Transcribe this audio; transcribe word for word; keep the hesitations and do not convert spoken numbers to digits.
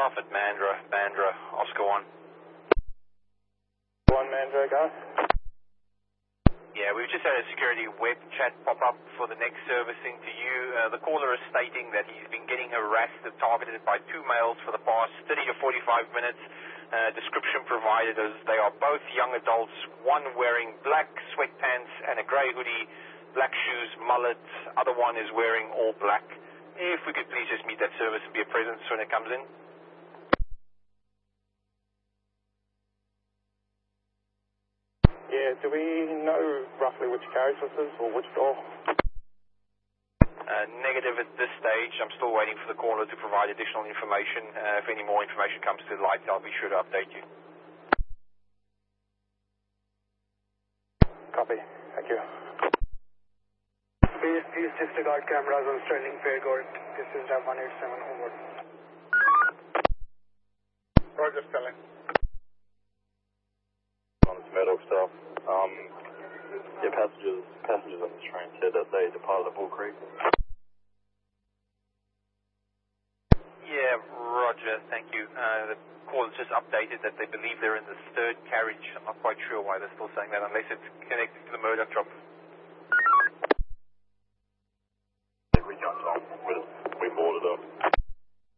Alpha Mandra, Mandra, Oscar one. One Mandra, go. Yeah, we've just had a security web chat pop up for the next servicing to you. Uh, the caller is stating that he's been getting harassed and targeted by two males for the past thirty to forty-five minutes. Uh, description provided as they are both young adults, one wearing black sweatpants and a grey hoodie, black shoes, mullet, other one is wearing all black. If we could please just meet that service and be a presence when it comes in. Yeah, do we know roughly which carriage this is or which door? Uh, negative at this stage. I'm still waiting for the caller to provide additional information. Uh, if any more information comes to light, I'll be sure to update you. Copy. Thank you. Please, please disregard cameras on Sterling Faircourt. This is Dav one eight seven, over. Roger, Sterling. On this Murdoch stuff, um, yeah, passengers, passengers on this train said that they departed at Bull Creek. Yeah, Roger, thank you. Uh, the call has just updated that they believe they're in the third carriage. I'm not quite sure why they're still saying that, unless it's connected to the Murdoch drop. We jumped on, we, we boarded up.